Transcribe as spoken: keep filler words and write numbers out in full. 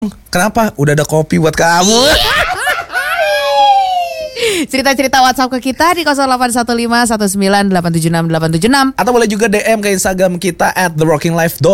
Kenapa? Udah ada kopi buat kamu. Cerita-cerita WhatsApp ke kita di nol delapan satu lima satu sembilan delapan tujuh enam delapan tujuh enam. Atau boleh juga D M ke Instagram kita at the rocking life